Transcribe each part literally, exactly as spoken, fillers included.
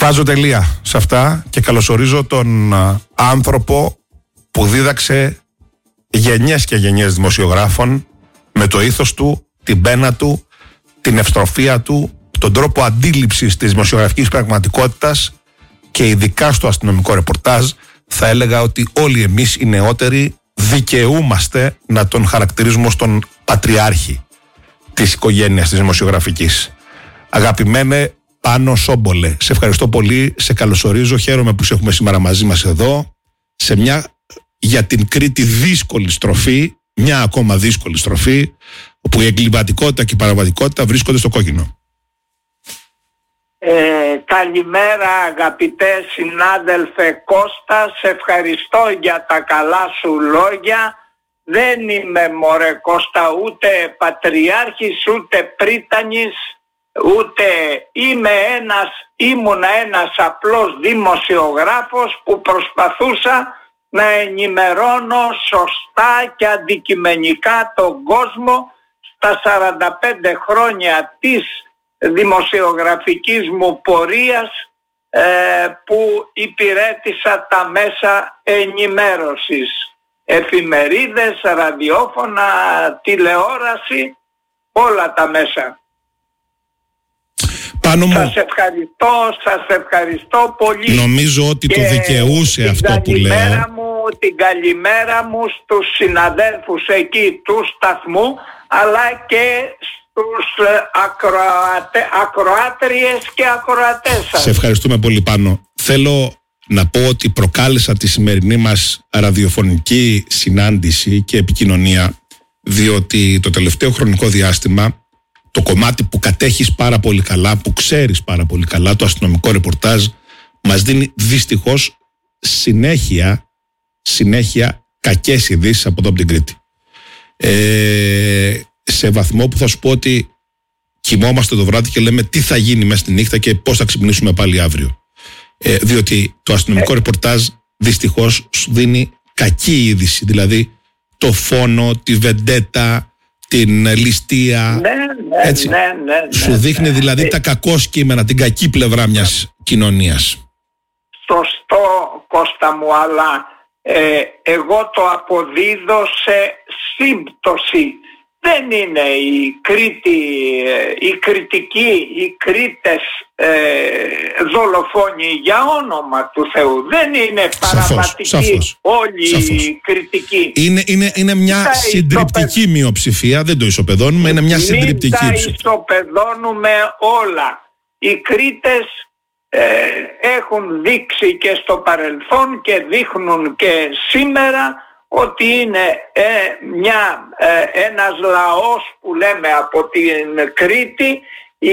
Βάζω τελεία σε αυτά και καλωσορίζω τον άνθρωπο που δίδαξε γενιές και γενιές δημοσιογράφων με το ήθος του, την πένα του, την ευστροφία του, τον τρόπο αντίληψης της δημοσιογραφικής πραγματικότητας και ειδικά στο αστυνομικό ρεπορτάζ. Θα έλεγα ότι όλοι εμείς οι νεότεροι δικαιούμαστε να τον χαρακτηρίζουμε ως τον πατριάρχη της οικογένειας της δημοσιογραφικής. Αγαπημένε Πάνο Σόμπολε, σε ευχαριστώ πολύ, σε καλωσορίζω, χαίρομαι που σε έχουμε σήμερα μαζί μας εδώ σε μια για την Κρήτη δύσκολη στροφή, μια ακόμα δύσκολη στροφή όπου η εγκληματικότητα και η παραβατικότητα βρίσκονται στο κόκκινο. Ε, καλημέρα αγαπητέ συνάδελφε Κώστα, σε ευχαριστώ για τα καλά σου λόγια. Δεν είμαι μωρέ Κώστα ούτε πατριάρχης ούτε πρίτανης, ούτε είμαι ένας, ήμουνα ένας απλός δημοσιογράφος που προσπαθούσα να ενημερώνω σωστά και αντικειμενικά τον κόσμο στα σαράντα πέντε χρόνια της δημοσιογραφικής μου πορείας ε, που υπηρέτησα τα μέσα ενημέρωσης, εφημερίδες, ραδιόφωνα, τηλεόραση, όλα τα μέσα. Πάνω μου, σας ευχαριστώ, σας ευχαριστώ πολύ. Νομίζω ότι το δικαιούσε αυτό που λέω. Μου, την καλημέρα μου στους συναδέλφους εκεί του σταθμού, αλλά και στους ακροατε, ακροάτριες και ακροατές σας. Σε ευχαριστούμε πολύ Πάνο. Θέλω να πω ότι προκάλεσα τη σημερινή μας ραδιοφωνική συνάντηση και επικοινωνία διότι το τελευταίο χρονικό διάστημα το κομμάτι που κατέχεις πάρα πολύ καλά, που ξέρεις πάρα πολύ καλά, το αστυνομικό ρεπορτάζ, μας δίνει δυστυχώς συνέχεια, συνέχεια κακές ειδήσεις από εδώ από την Κρήτη. Ε, σε βαθμό που θα σου πω ότι κοιμόμαστε το βράδυ και λέμε τι θα γίνει μέσα στη νύχτα και πώς θα ξυπνήσουμε πάλι αύριο. Ε, διότι το αστυνομικό ρεπορτάζ δυστυχώς σου δίνει κακή είδηση, δηλαδή το φόνο, τη βεντέτα, την ληστεία, ναι, ναι, έτσι. Ναι, ναι, ναι, σου δείχνει ναι, δηλαδή ναι. τα κακό κείμενα, την κακή πλευρά μιας κοινωνίας. Σωστό Κώστα μου, αλλά ε, εγώ το αποδίδω σε σύμπτωση. Δεν είναι η Κρήτη, η Κρητική, οι Κρήτες ε, δολοφόνοι για όνομα του Θεού. Δεν είναι παραβατικοί σαφώς, όλοι σαφώς. οι Κρητικοί. Είναι, είναι, είναι μια τα συντριπτική ισοπεδ... μειοψηφία, δεν το ισοπεδώνουμε, είναι μια Μην συντριπτική τα μειοψηφία. ισοπεδώνουμε όλα. Οι Κρήτες ε, έχουν δείξει και στο παρελθόν και δείχνουν και σήμερα ότι είναι ε, μια, ε, ένας λαός που λέμε από την Κρήτη η,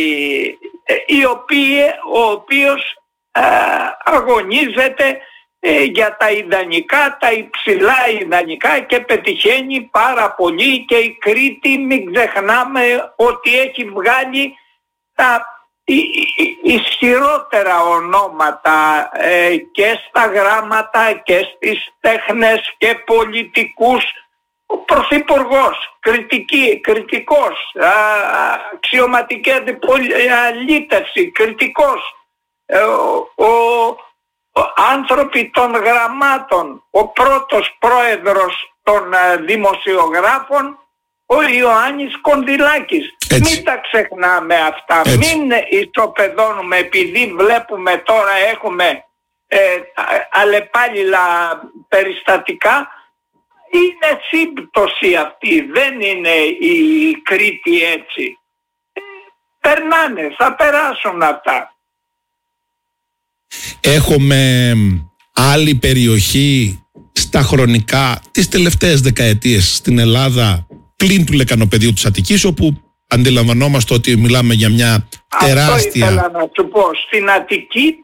η οποία, ο οποίος ε, αγωνίζεται ε, για τα ιδανικά, τα υψηλά ιδανικά και πετυχαίνει πάρα πολύ και η Κρήτη μην ξεχνάμε ότι έχει βγάλει τα ισχυρότερα ονόματα ε, και στα γράμματα και στις τέχνες και πολιτικούς. Ο Πρωθυπουργός, κριτική, κριτικός, α, αξιωματική αντιπολίτευση, κριτικός, ε, ο, ο, ο άνθρωποι των γραμμάτων, ο πρώτος πρόεδρος των ε, δημοσιογράφων, ο Ιωάννης Κονδυλάκης. Έτσι. Μην τα ξεχνάμε αυτά. Έτσι. Μην ισοπεδώνουμε επειδή βλέπουμε τώρα έχουμε ε, αλλεπάλληλα περιστατικά. Είναι σύμπτωση αυτή. Δεν είναι η Κρήτη έτσι. Ε, περνάνε. Θα περάσουν αυτά. Έχουμε άλλη περιοχή στα χρονικά τις τελευταίες δεκαετίες στην Ελλάδα πλην του λεκανοπεδίου της Αττικής, όπου αντιλαμβανόμαστε ότι μιλάμε για μια τεράστια... Αυτό ήθελα να σου πω. Στην Αττική